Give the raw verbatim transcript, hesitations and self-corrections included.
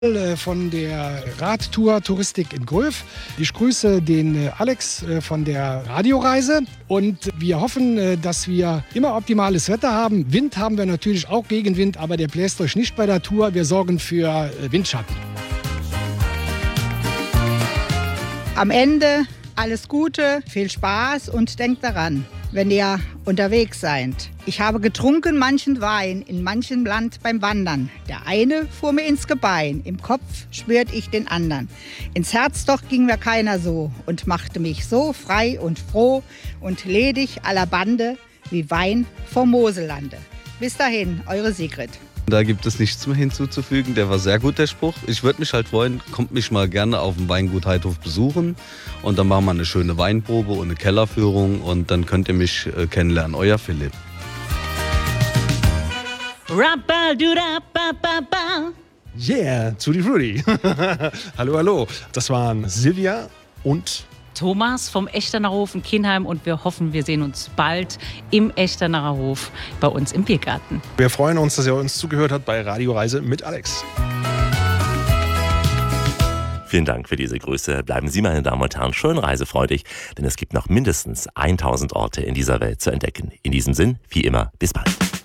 äh, von der Radtour Touristik in Gröf. Ich grüße den äh, Alex äh, von der Radioreise und wir hoffen, äh, dass wir immer optimales Wetter haben. Wind haben wir natürlich auch, Gegenwind, aber der bläst euch nicht bei der Tour. Wir sorgen für äh, Windschatten. Am Ende alles Gute, viel Spaß und denkt daran, wenn ihr unterwegs seid. Ich habe getrunken manchen Wein in manchem Land beim Wandern. Der eine fuhr mir ins Gebein, im Kopf spürt ich den anderen. Ins Herz doch ging mir keiner so und machte mich so frei und froh und ledig aller Bande wie Wein vom Mosellande. Bis dahin, eure Sigrid. Da gibt es nichts mehr hinzuzufügen. Der war sehr gut, der Spruch. Ich würde mich halt freuen, kommt mich mal gerne auf dem Weingut Heidhof besuchen. Und dann machen wir eine schöne Weinprobe und eine Kellerführung. Und dann könnt ihr mich äh, kennenlernen. Euer Philipp. Yeah, Tutti Frutti. Hallo, hallo. Das waren Silvia und Thomas vom Echternacher Hof in Kinheim und wir hoffen, wir sehen uns bald im Echternacher Hof bei uns im Biergarten. Wir freuen uns, dass ihr uns zugehört habt bei Radioreise mit Alex. Vielen Dank für diese Grüße. Bleiben Sie, meine Damen und Herren, schön reisefreudig, denn es gibt noch mindestens tausend Orte in dieser Welt zu entdecken. In diesem Sinn, wie immer, bis bald.